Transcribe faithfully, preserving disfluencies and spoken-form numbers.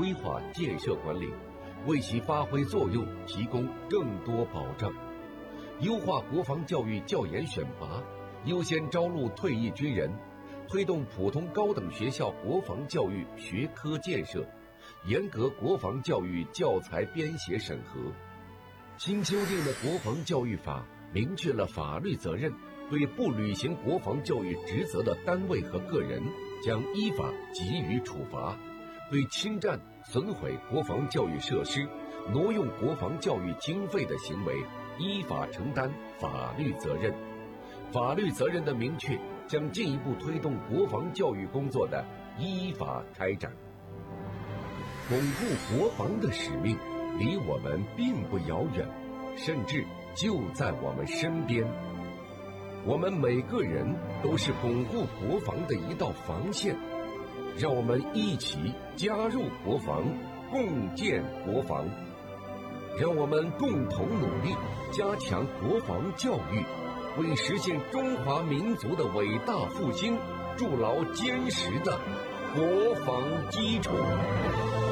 规划建设管理，为其发挥作用提供更多保障。优化国防教育教研选拔，优先招录退役军人，推动普通高等学校国防教育学科建设，严格国防教育教材编写审核。新修订的国防教育法明确了法律责任，对不履行国防教育职责的单位和个人将依法给予处罚，对侵占、损毁国防教育设施、挪用国防教育经费的行为依法承担法律责任。法律责任的明确将进一步推动国防教育工作的依法开展。巩固国防的使命离我们并不遥远，甚至就在我们身边。我们每个人都是巩固国防的一道防线，让我们一起加入国防，共建国防。让我们共同努力，加强国防教育，为实现中华民族的伟大复兴筑牢坚实的国防基础。